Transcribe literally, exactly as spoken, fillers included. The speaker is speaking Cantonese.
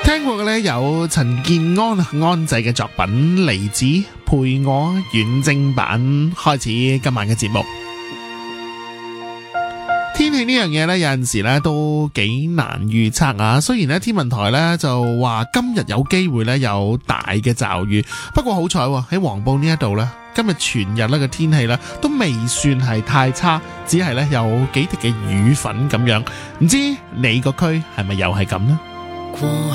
聽過嘅呢有陳建安安仔嘅作品《離子》，陪我遠征版。開始今晚嘅節目。天氣呢樣嘢呢，有陣時呢都幾難預測啊。雖然呢天文台呢就話今日有機會呢有大嘅驟雨，不過好彩喺黃埔呢一度呢，今日全日呢個天氣呢都未算係太差，只係呢有幾滴嘅雨粉咁樣。唔知你個區係咪又係咁呢？ 過